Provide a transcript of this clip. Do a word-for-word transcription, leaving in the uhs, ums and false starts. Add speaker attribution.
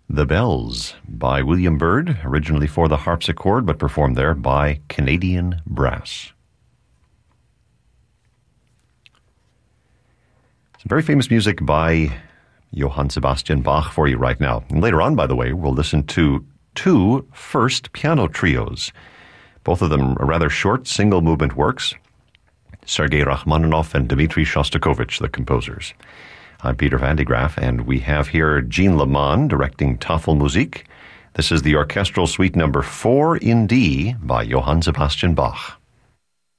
Speaker 1: The Bells by William Byrd, originally for the harpsichord, but performed there by Canadian Brass. Some very famous music by Johann Sebastian Bach for you right now. And later on, by the way, we'll listen to two first piano trios. Both of them are rather short, single-movement works. Sergei Rachmaninoff and Dmitri Shostakovich, the composers. I'm Peter Van de Graaff, and we have here Jean Lamond directing Tafelmusik. This is the orchestral suite number four in D by Johann Sebastian Bach.